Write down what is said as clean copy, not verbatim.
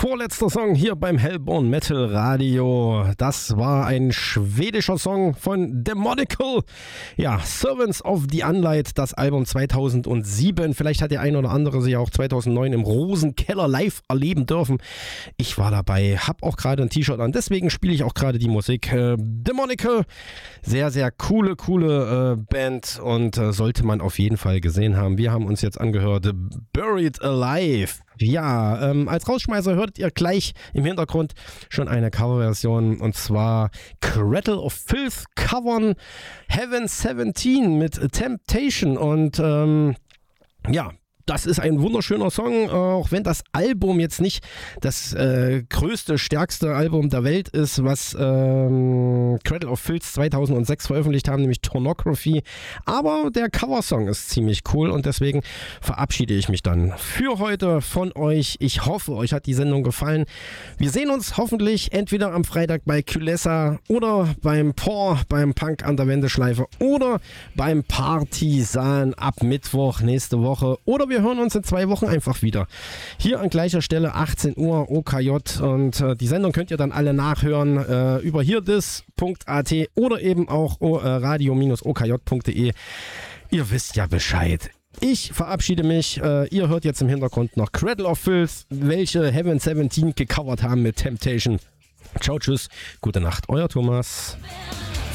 vorletzter Song hier beim Hellborn Metal Radio. Das war ein schwedischer Song von Demonical. Ja, Servants of the Unlight, das Album 2007. Vielleicht hat der ein oder andere sich auch 2009 im Rosenkeller live erleben dürfen. Ich war dabei, habe auch gerade ein T-Shirt an, deswegen spiele ich auch gerade die Musik. Demonical, sehr, sehr coole Band und sollte man auf jeden Fall gesehen haben. Wir haben uns jetzt angehört Buried Alive. Ja, als Rausschmeißer hörtet ihr gleich im Hintergrund schon eine Coverversion, und zwar Cradle of Filth covern Heaven 17 mit Temptation, und ja, das ist ein wunderschöner Song, auch wenn das Album jetzt nicht das größte, stärkste Album der Welt ist, was Cradle of Filth 2006 veröffentlicht haben, nämlich Tornography. Aber der Coversong ist ziemlich cool, und deswegen verabschiede ich mich dann für heute von euch. Ich hoffe, euch hat die Sendung gefallen. Wir sehen uns hoffentlich entweder am Freitag bei Kulessa oder beim Por, beim Punk an der Wendeschleife oder beim Partisan ab Mittwoch nächste Woche, oder wir hören uns in 2 Wochen einfach wieder. Hier an gleicher Stelle, 18 Uhr, OKJ. Und die Sendung könnt ihr dann alle nachhören über hierdis.at oder eben auch radio-okj.de. Ihr wisst ja Bescheid. Ich verabschiede mich. Ihr hört jetzt im Hintergrund noch Cradle of Filth, welche Heaven 17 gecovert haben mit Temptation. Ciao, tschüss, gute Nacht, euer Thomas.